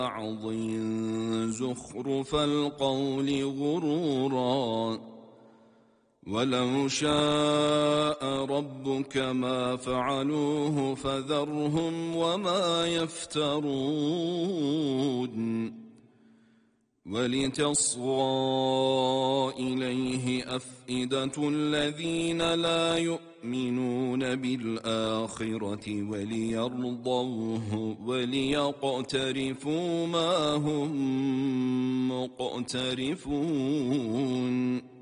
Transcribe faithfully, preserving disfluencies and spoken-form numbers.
بعض زخرف القول غرورا ولو شاء ربك ما فعلوه فذرهم وما يفترون ولتصغى إليه أفئدة الذين لا يؤمنون بالآخرة وليرضوه وليقترفوا ما هم مقترفون